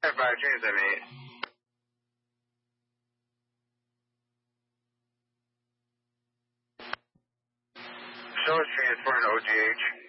By transit, mate. Show us transport in OGH.